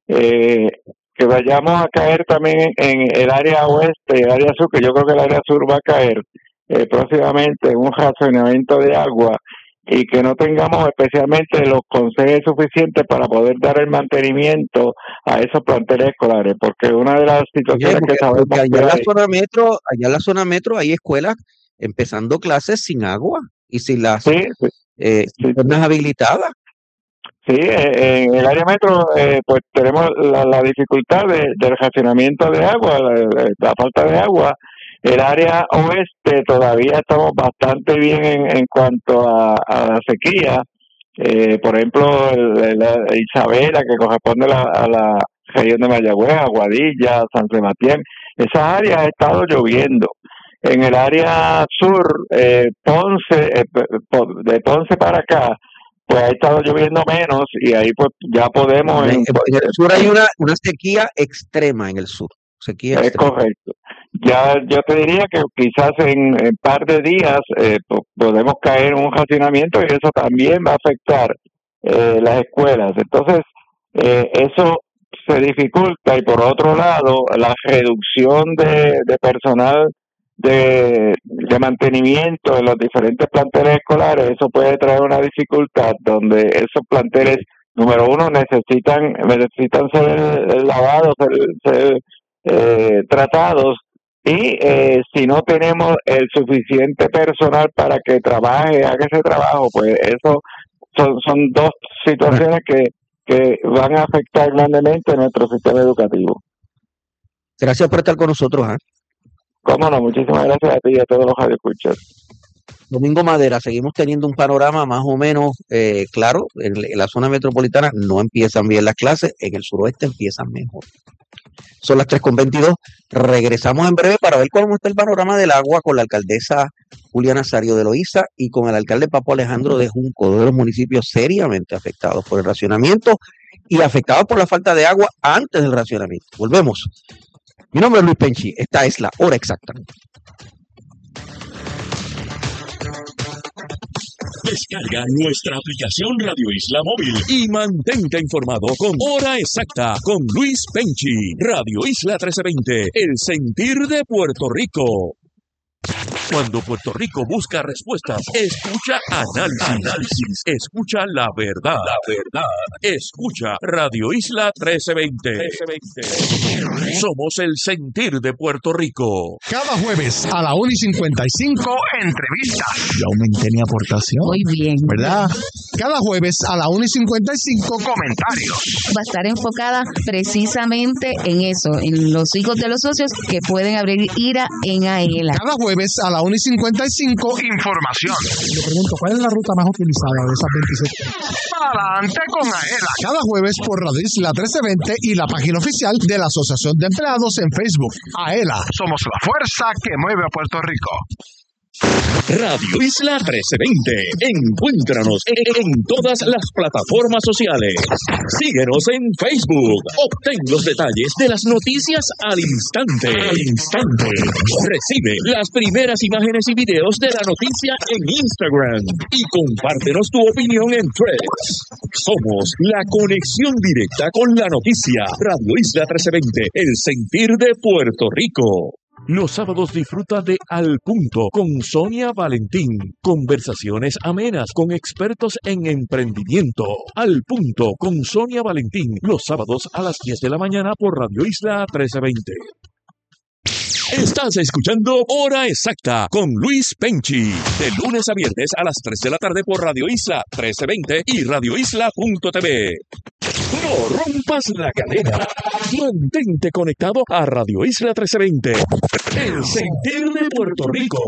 eh, que vayamos a caer también en el área oeste y el área sur, que yo creo que el área sur va a caer eh, próximamente en un racionamiento de agua, y que no tengamos especialmente los consejos suficientes para poder dar el mantenimiento a esos planteles escolares, porque una de las situaciones Oye, porque, que sabemos porque allá que en la hay, zona metro, allá en la zona metro hay escuelas empezando clases sin agua y sin las sí, sí, eh, sí, cisternas habilitadas. sí, eh, en el área metro eh, pues tenemos la, la dificultad de, del racionamiento de agua, la, la, la falta de agua. El área oeste todavía estamos bastante bien en, en cuanto a, a la sequía. Eh, por ejemplo, el, el, el Isabela, que corresponde a la, a la región de Mayagüez, Aguadilla, San Sebastián, esas áreas ha estado lloviendo. En el área sur, eh, Ponce, eh, de Ponce para acá, pues ha estado lloviendo menos y ahí pues ya podemos... En, en, en el sur hay una, una sequía extrema en el sur. Sequía es extrema. correcto. Ya yo te diría que quizás en un par de días eh, podemos caer en un racionamiento y eso también va a afectar eh, las escuelas. Entonces, eh, eso se dificulta, y por otro lado, la reducción de, de personal de, de mantenimiento en los diferentes planteles escolares, eso puede traer una dificultad donde esos planteles, número uno, necesitan necesitan ser lavados, ser, ser eh, tratados, y eh, si no tenemos el suficiente personal para que trabaje, haga ese trabajo, pues eso son, son dos situaciones que, que van a afectar grandemente a nuestro sistema educativo. Gracias por estar con nosotros. ¿eh? Cómo no, muchísimas gracias a ti y a todos los radioescuchas. Domingo Madera, seguimos teniendo un panorama más o menos eh, claro. En, en la zona metropolitana no empiezan bien las clases, en el suroeste empiezan mejor. Son las tres con veintidós. Regresamos en breve para ver cómo está el panorama del agua con la alcaldesa Julia Nazario de Loíza y con el alcalde Papo Alejandro de Junco, dos de los municipios seriamente afectados por el racionamiento y afectados por la falta de agua antes del racionamiento. Volvemos. Mi nombre es Luis Penchi. Esta es la hora exacta. Descarga nuestra aplicación Radio Isla Móvil y mantente informado con Hora Exacta con Luis Penchi. Radio Isla trece veinte, el sentir de Puerto Rico. Cuando Puerto Rico busca respuestas, escucha análisis, análisis, escucha la verdad, la verdad, escucha Radio Isla trece veinte. Somos el sentir de Puerto Rico. Cada jueves a la una y cincuenta y cinco, entrevistas. Yo aumenté mi aportación. Muy bien. ¿Verdad? Cada jueves a la una y cincuenta y cinco, comentarios. Va a estar enfocada precisamente en eso, en los hijos de los socios que pueden abrir IRA en AELA. Cada jueves a la una y cincuenta y cinco, información. Le pregunto, ¿cuál es la ruta más utilizada de esas veintiséis? Adelante con AELA. Cada jueves por Radio Isla trece veinte y la página oficial de la Asociación de Empleados en Facebook. AELA, somos la fuerza que mueve a Puerto Rico. Radio Isla trece veinte. Encuéntranos en, en todas las plataformas sociales. Síguenos en Facebook. Obtén los detalles de las noticias al instante. Al instante. Recibe las primeras imágenes y videos de la noticia en Instagram. Y compártenos tu opinión en Threads. Somos la conexión directa con la noticia. Radio Isla trece veinte. El sentir de Puerto Rico. Los sábados disfruta de Al Punto con Sonia Valentín. Conversaciones amenas con expertos en emprendimiento. Al Punto con Sonia Valentín. Los sábados a las diez de la mañana por Radio Isla trece veinte. Estás escuchando Hora Exacta con Luis Penchi. De lunes a viernes a las tres de la tarde por Radio Isla trece veinte y radio isla punto t v. No rompas la cadena. Mantente conectado a Radio Isla trece veinte. El sentir de Puerto Rico.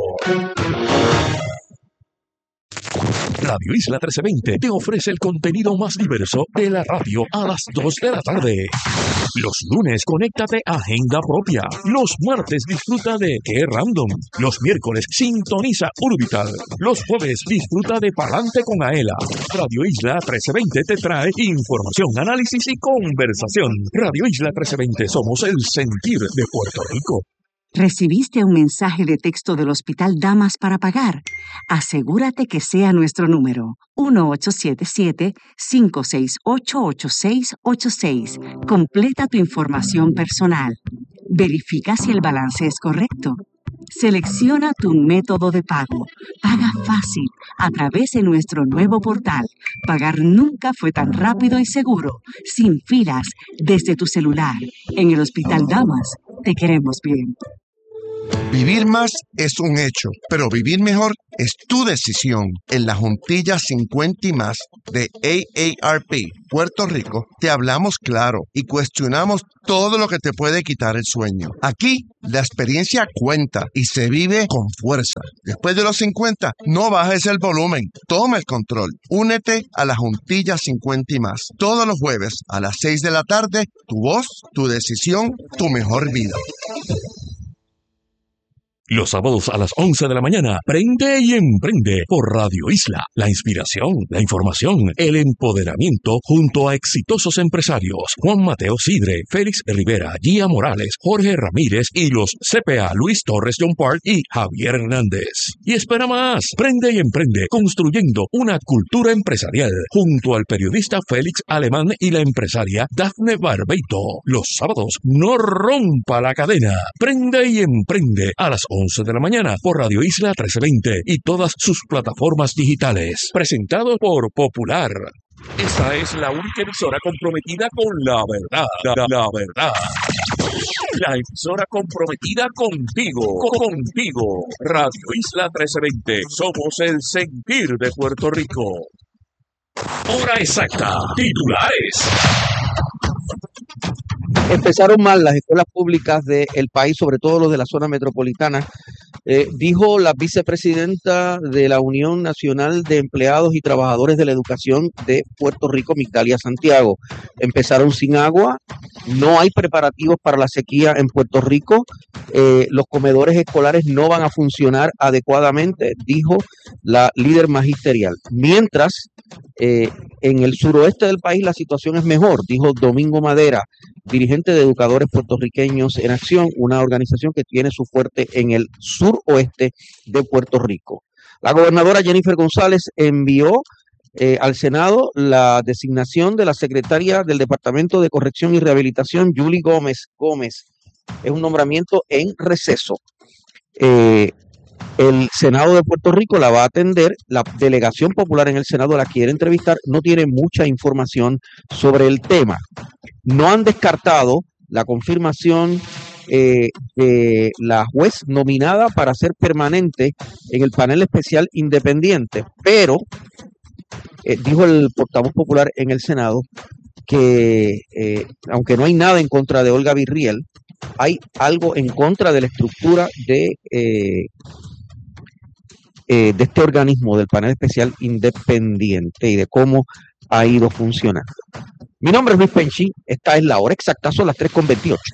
Radio Isla trece veinte te ofrece el contenido más diverso de la radio a las dos de la tarde. Los lunes, conéctate a Agenda Propia. Los martes, disfruta de Qué Random. Los miércoles, sintoniza Urbital. Los jueves, disfruta de Palante con Aela. Radio Isla trece veinte te trae información, análisis y conversación. Radio Isla trece veinte, somos el sentir de Puerto Rico. ¿Recibiste un mensaje de texto del Hospital Damas para pagar? Asegúrate que sea nuestro número, uno ocho siete siete, cinco seis ocho, ocho seis ocho seis. Completa tu información personal. Verifica si el balance es correcto. Selecciona tu método de pago. Paga fácil a través de nuestro nuevo portal. Pagar nunca fue tan rápido y seguro, sin filas, desde tu celular. En el Hospital Damas, te queremos bien. Vivir más es un hecho, pero vivir mejor es tu decisión. En la Juntilla cincuenta y más de A A R P Puerto Rico te hablamos claro y cuestionamos todo lo que te puede quitar el sueño. Aquí la experiencia cuenta y se vive con fuerza. Después de los cincuenta, no bajes el volumen, toma el control. Únete a la Juntilla cincuenta y más. Todos los jueves a las seis de la tarde, tu voz, tu decisión, tu mejor vida. Los sábados a las once de la mañana, Prende y Emprende por Radio Isla. La inspiración, la información, el empoderamiento junto a exitosos empresarios. Juan Mateo Sidre, Félix Rivera, Gia Morales, Jorge Ramírez y los C P A Luis Torres John Park y Javier Hernández. Y espera más, Prende y Emprende, construyendo una cultura empresarial junto al periodista Félix Alemán y la empresaria Dafne Barbeito. Los sábados, no rompa la cadena. Prende y Emprende a las once de la mañana por Radio Isla trece veinte y todas sus plataformas digitales. Presentado por Popular. Esta es la única emisora comprometida con la verdad. La, la verdad. La emisora comprometida contigo. Contigo. Radio Isla trece veinte. Somos el sentir de Puerto Rico. Hora exacta. Titulares. Empezaron mal las escuelas públicas del país, sobre todo los de la zona metropolitana, eh, dijo la vicepresidenta de la Unión Nacional de Empleados y Trabajadores de la Educación de Puerto Rico, Migdalia Santiago. Empezaron sin agua, no hay preparativos para la sequía en Puerto Rico, eh, los comedores escolares no van a funcionar adecuadamente, dijo la líder magisterial. Mientras, eh, en el suroeste del país la situación es mejor, dijo Domingo Madera, dirigente de Educadores Puertorriqueños en Acción, una organización que tiene su fuerte en el suroeste de Puerto Rico. La gobernadora Jennifer González envió eh, al Senado la designación de la secretaria del Departamento de Corrección y Rehabilitación, Julie Gómez Gómez. Es un nombramiento en receso. Eh, El Senado de Puerto Rico la va a atender, la delegación popular en el Senado la quiere entrevistar, no tiene mucha información sobre el tema. No han descartado la confirmación eh, de la juez nominada para ser permanente en el panel especial independiente, pero eh, dijo el portavoz popular en el Senado que eh, aunque no hay nada en contra de Olga Virriel, hay algo en contra de la estructura de... Eh, Eh, de este organismo, del panel especial independiente y de cómo ha ido funcionando. Mi nombre es Luis Penchi, esta es la hora exacta, son las tres con veintiocho.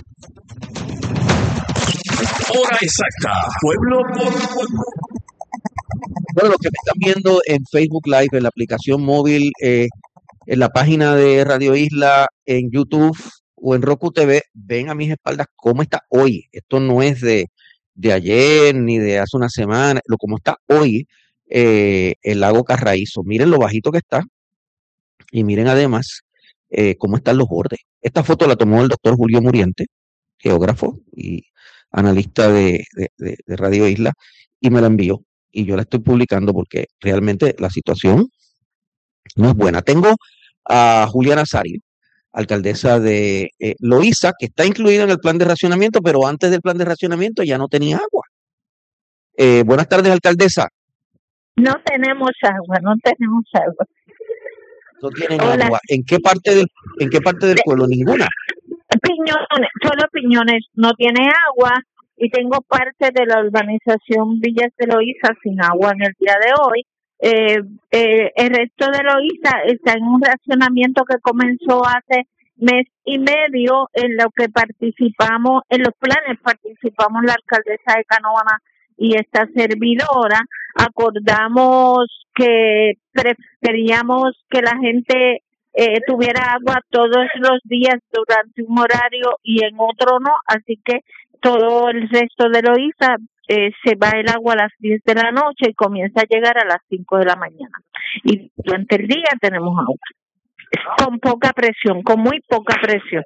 Hora exacta, pueblo por pueblo. Bueno, lo que me están viendo en Facebook Live, en la aplicación móvil, eh, en la página de Radio Isla, en YouTube o en Roku T V, ven a mis espaldas cómo está hoy. Esto no es de de ayer ni de hace una semana, lo como está hoy eh, el lago Carraízo. Miren lo bajito que está y miren además eh, cómo están los bordes. Esta foto la tomó el doctor Julio Muriente, geógrafo y analista de, de, de, de Radio Isla, y me la envió. Y yo la estoy publicando porque realmente la situación no es buena. Tengo a Julia Nazario, alcaldesa de eh, Loíza, que está incluida en el plan de racionamiento, pero antes del plan de racionamiento ya no tenía agua. Eh, buenas tardes, alcaldesa. No tenemos agua, no tenemos agua. No tienen Hola. agua. ¿En qué parte del, en qué parte del pueblo? Ninguna. Piñones, solo Piñones no tiene agua, y tengo parte de la urbanización Villas de Loíza sin agua en el día de hoy. Eh, eh, el resto de Loíza está en un racionamiento que comenzó hace mes y medio, en lo que participamos, en los planes participamos la alcaldesa de Canóvana y esta servidora. Acordamos que preferíamos que la gente eh, tuviera agua todos los días durante un horario y en otro no, así que todo el resto de Loíza eh, se va el agua a las diez de la noche y comienza a llegar a las cinco de la mañana. Y durante el día tenemos agua, con poca presión, con muy poca presión.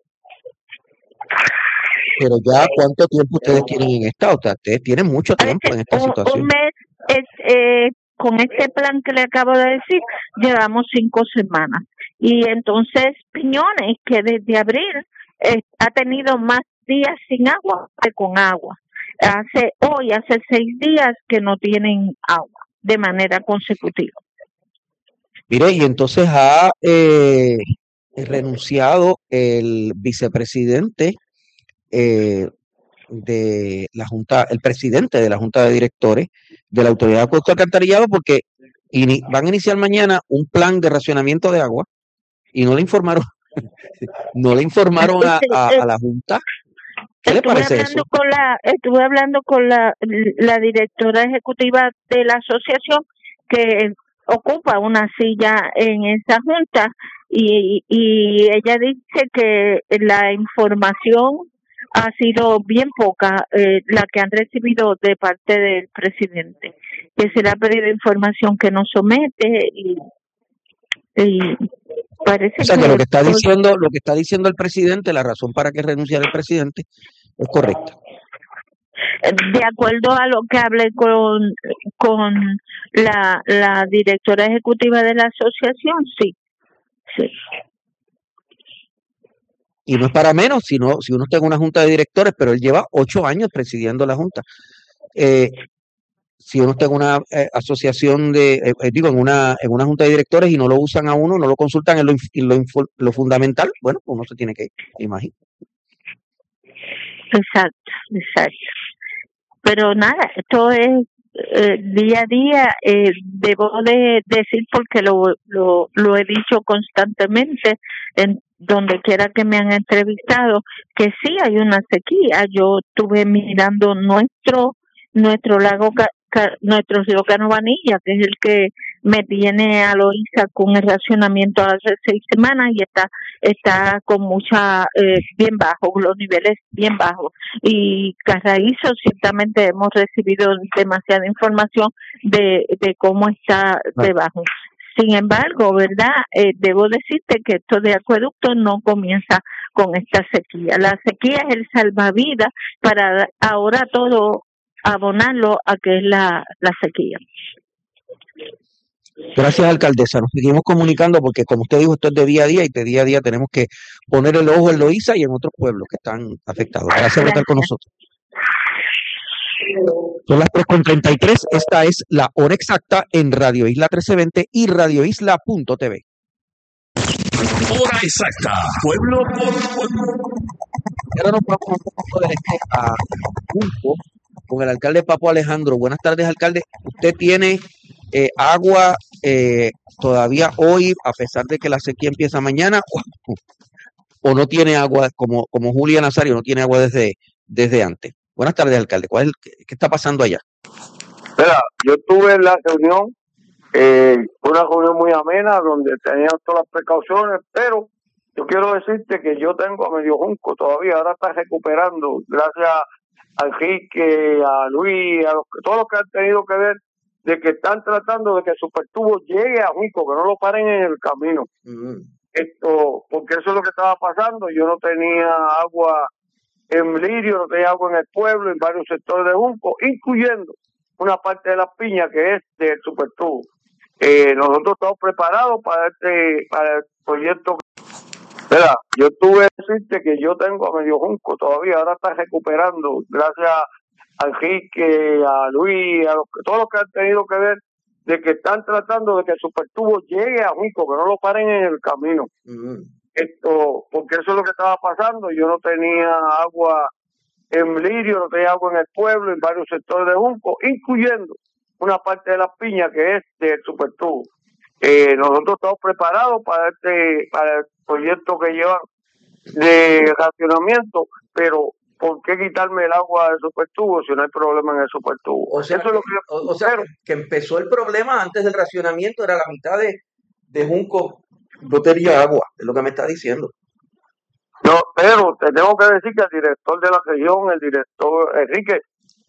Pero ya, ¿cuánto tiempo ustedes tienen en esta? O sea, ustedes tienen mucho tiempo en esta un, situación. Un mes, es, eh, con este plan que le acabo de decir, llevamos cinco semanas. Y entonces Piñones, que desde abril eh, ha tenido más días sin agua que con agua. Hace hoy, hace seis días que no tienen agua de manera consecutiva. Mire, y entonces ha eh, renunciado el vicepresidente eh, de la Junta, el presidente de la Junta de Directores de la Autoridad de Acueducto y Alcantarillado, porque ini- van a iniciar mañana un plan de racionamiento de agua y no le informaron, no le informaron a, a, a la Junta. ¿Qué le Estuve parece hablando eso? con la, estuve hablando con la, la directora ejecutiva de la asociación, que ocupa una silla en esa junta, y, y ella dice que la información ha sido bien poca, eh, la que han recibido de parte del presidente, que se le ha pedido información que no somete, y, y parece O sea, que que lo que está diciendo, lo que está diciendo el presidente, la razón para que renunciara el presidente, es correcta. de acuerdo a lo que hablé con con la, la directora ejecutiva de la asociación, sí, sí. Y no es para menos, sino si uno está en una junta de directores, pero él lleva ocho años presidiendo la junta. Eh, si uno está en una eh, asociación de, eh, eh, digo, en una en una junta de directores y no lo usan a uno, no lo consultan en lo, inf- en lo, info- lo fundamental, bueno, uno se tiene que ir, imagino. Exacto, exacto. Pero nada, esto es eh, día a día. Eh, debo de decir, porque lo, lo, lo he dicho constantemente en donde quiera que me han entrevistado, que sí hay una sequía. Yo estuve mirando nuestro nuestro lago, Ca- Ca- nuestro río Canovanilla, que es el que me tiene a Loíza con el racionamiento hace seis semanas, y está está con mucha, eh, bien bajo, los niveles bien bajos. Y Carraízo, ciertamente hemos recibido demasiada información de, de cómo está debajo. Sin embargo, ¿verdad? Eh, debo decirte que esto de acueducto no comienza con esta sequía. La sequía es el salvavidas para ahora todo abonarlo a que es la, la sequía. Gracias, alcaldesa. Nos seguimos comunicando porque, como usted dijo, esto es de día a día y de día a día tenemos que poner el ojo en Loíza y en otros pueblos que están afectados. Gracias por estar con nosotros. Son las tres con treinta y tres. Esta es la hora exacta en Radio Isla trece veinte y radio isla punto t v. Hora exacta, pueblo por pueblo. Ahora nos vamos un poco del este a Junco con el alcalde Papo Alejandro. Buenas tardes, alcalde. Usted tiene eh, agua eh, todavía hoy, a pesar de que la sequía empieza mañana, o, o no tiene agua, como, como Julia Nazario, no tiene agua desde, desde antes. Buenas tardes, alcalde. ¿Cuál es el, qué, qué está pasando allá? Mira, yo estuve en la reunión, eh, fue una reunión muy amena donde tenían todas las precauciones, pero yo quiero decirte que yo tengo a medio Junco todavía, ahora está recuperando, gracias a Enrique, a Luis, a los, todos los que han tenido que ver, de que están tratando de que el supertubo llegue a Junco, que no lo paren en el camino. Mm. Esto, porque eso es lo que estaba pasando. Yo no tenía agua en Lirio no tenía agua en el pueblo, en varios sectores de Junco, incluyendo una parte de la piña que es del supertubo. Eh, nosotros estamos preparados para este para el proyecto. Mira, yo tuve que decirte que yo tengo a medio Junco todavía, ahora está recuperando, gracias a Enrique, a Luis, a los, todos los que han tenido que ver, de que están tratando de que el supertubo llegue a Junco, que no lo paren en el camino. Uh-huh. Esto, porque eso es lo que estaba pasando, yo no tenía agua en Lirio, no tenía agua en el pueblo, en varios sectores de Junco, incluyendo una parte de la piña que es del supertubo. Eh, nosotros estamos preparados para este para el proyecto que llevan de racionamiento, pero ¿por qué quitarme el agua del supertubo si no hay problema en el supertubo? O sea, Eso que, es lo que, o, o sea que, que empezó el problema antes del racionamiento, era la mitad de, de Junco no tenía agua, es lo que me está diciendo. No, pero te tengo que decir que el director de la región, el director Enrique,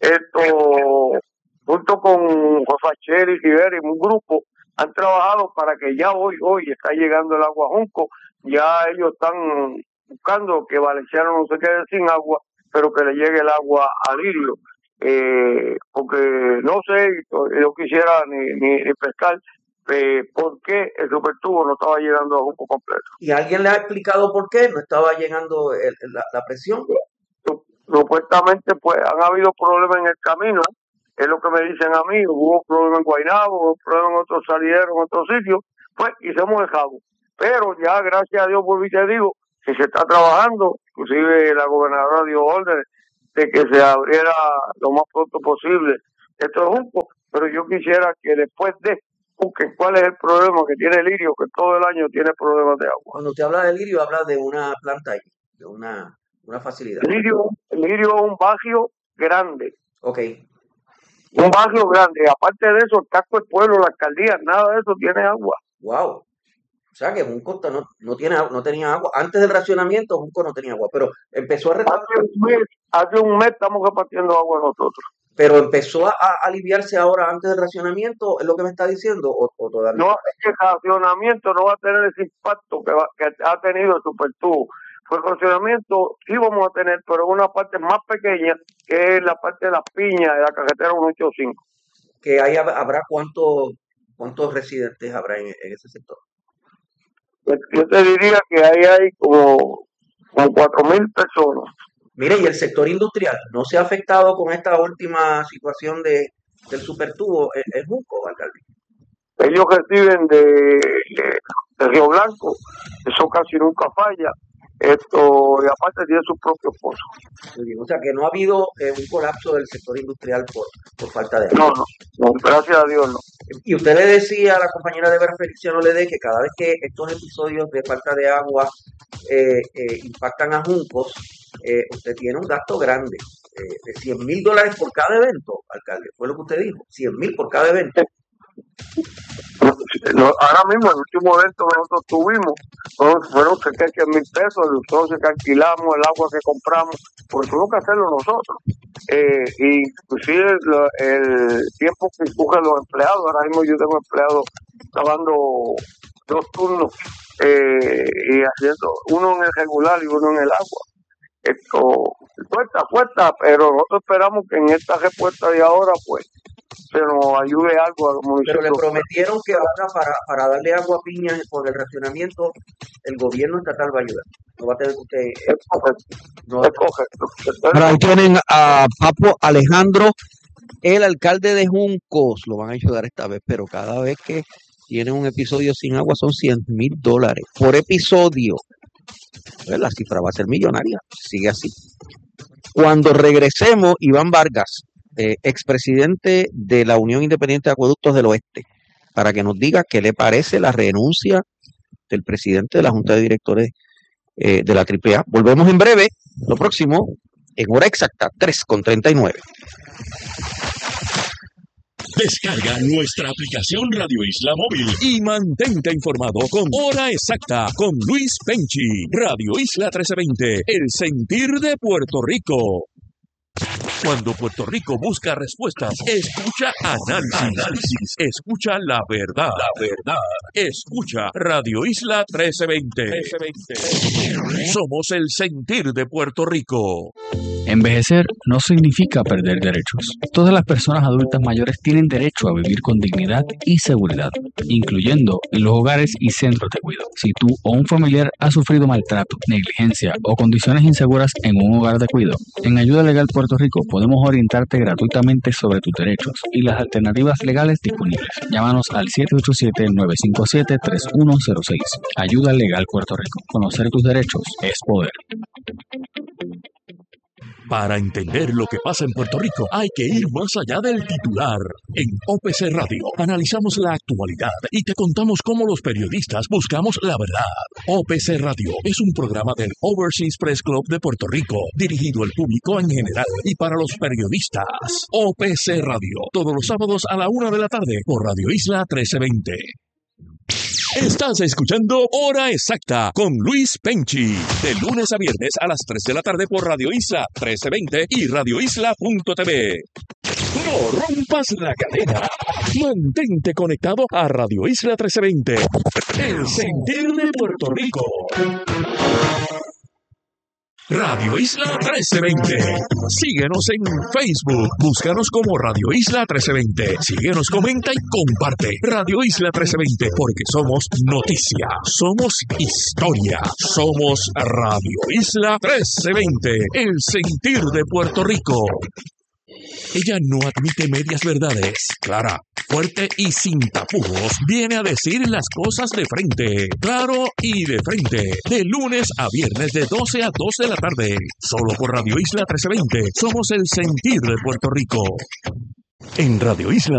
esto junto con José y Rivera y un grupo han trabajado para que ya hoy, hoy está llegando el agua a Junco, ya ellos están buscando que Valenciano no se quede sin agua, pero que le llegue el agua a Lirio, eh, porque no sé, yo quisiera ni, ni, ni pescar eh, por qué el supertubo no estaba llegando a Junco completo. ¿Y alguien le ha explicado por qué no estaba llegando el, la, la presión? Supuestamente pues han habido problemas en el camino, es lo que me dicen a mí, hubo problemas en Guaynabo, hubo problemas en otros salideros, en otros sitios, pues hicimos el jabo. Pero ya, gracias a Dios, por y te digo, que se está trabajando, inclusive la gobernadora dio órdenes de que se abriera lo más pronto posible esto es Junco, pero yo quisiera que después de, busquen cuál es el problema que tiene Lirio, que todo el año tiene problemas de agua. Cuando usted habla de Lirio, habla de una planta ahí, de una, una facilidad. Lirio, Lirio es un barrio grande. Ok. Un barrio grande, aparte de eso, el casco del pueblo, la alcaldía, nada de eso tiene agua. Wow. O sea que Junco no, no, tiene, no tenía agua. Antes del racionamiento, Junco no tenía agua, pero empezó a repartir. Hace un mes, hace un mes estamos repartiendo agua nosotros. Pero empezó a, a aliviarse ahora antes del racionamiento, ¿es lo que me está diciendo? ¿O, o todavía? No, es que el racionamiento no va a tener ese impacto que, va, que ha tenido el supertubo. Pues el racionamiento sí vamos a tener, pero en una parte más pequeña, que es la parte de las piñas de la carretera ciento ochenta y cinco. Que ahí habrá cuántos cuántos residentes habrá en, en ese sector. Pues yo te diría que ahí hay como, como cuatro mil personas. Mire, y el sector industrial no se ha afectado con esta última situación de del supertubo en Junco, alcalde. Ellos reciben de, de, de Río Blanco, eso casi nunca falla. Esto, y aparte tiene sus propios pozos. O sea que no ha habido eh, un colapso del sector industrial por, por falta de agua. No, no, no, gracias a Dios no. Y usted le decía a la compañera de Feliciano Ledé que cada vez que estos episodios de falta de agua eh, eh, impactan a Juncos, eh, usted tiene un gasto grande, eh, de cien mil dólares por cada evento, alcalde. Fue lo que usted dijo, cien mil por cada evento. No, ahora mismo el último evento que nosotros tuvimos fueron, fueron setenta mil pesos, el socio que alquilamos, el agua que compramos, porque tuvimos que hacerlo nosotros. Eh, y inclusive lo, el tiempo que cogen los empleados, ahora mismo yo tengo empleados trabajando dos turnos eh, y haciendo uno en el regular y uno en el agua. Esto cuesta, cuesta, pero nosotros esperamos que en esta respuesta de ahora pues se nos ayude algo a los municipios. Pero le prometieron que ahora para, para darle agua a Piña por el racionamiento el gobierno estatal va a ayudar. No va a tener que usted... Es correcto. No es correcto. Pero ahí tienen a Papo Alejandro, el alcalde de Juncos. Lo van a ayudar esta vez, pero cada vez que tienen un episodio sin agua son cien mil dólares por episodio. Pues la cifra va a ser millonaria. Sigue así. Cuando regresemos, Iván Vargas, Eh, expresidente de la Unión Independiente de Acueductos del Oeste, para que nos diga qué le parece la renuncia del presidente de la Junta de Directores eh, de la triple A. Volvemos en breve, lo próximo, en hora exacta, tres con treinta y nueve. Descarga nuestra aplicación Radio Isla Móvil y mantente informado con Hora Exacta con Luis Penchi. Radio Isla trece veinte, el sentir de Puerto Rico. Cuando Puerto Rico busca respuestas, escucha análisis, análisis, escucha la verdad, la verdad, escucha Radio Isla trece veinte. Somos el sentir de Puerto Rico. Envejecer no significa perder derechos. Todas las personas adultas mayores tienen derecho a vivir con dignidad y seguridad, incluyendo en los hogares y centros de cuidado. Si tú o un familiar ha sufrido maltrato, negligencia o condiciones inseguras en un hogar de cuidado, en Ayuda Legal Puerto Rico podemos orientarte gratuitamente sobre tus derechos y las alternativas legales disponibles. Llámanos al siete ocho siete, nueve cinco siete, tres uno cero seis. Ayuda Legal Puerto Rico. Conocer tus derechos es poder. Para entender lo que pasa en Puerto Rico, hay que ir más allá del titular. En O P C Radio analizamos la actualidad y te contamos cómo los periodistas buscamos la verdad. O P C Radio es un programa del Overseas Press Club de Puerto Rico, dirigido al público en general y para los periodistas. O P C Radio, todos los sábados a la una de la tarde por Radio Isla trece veinte. Estás escuchando Hora Exacta con Luis Penchi, de lunes a viernes a las tres de la tarde por Radio Isla trece veinte y radio isla punto t v. No rompas la cadena. Mantente conectado a Radio Isla trece veinte, el sentir de Puerto Rico. Radio Isla trece veinte. Síguenos en Facebook. Búscanos como Radio Isla trece veinte. Síguenos, comenta y comparte. Radio Isla trece veinte, porque somos noticia, somos historia, somos Radio Isla trece veinte, el sentir de Puerto Rico. Ella no admite medias verdades. Clara, fuerte y sin tapujos, viene a decir las cosas de frente. Claro y de frente. De lunes a viernes de doce a dos de la tarde. Solo por Radio Isla trece veinte. Somos el sentir de Puerto Rico. En Radio Isla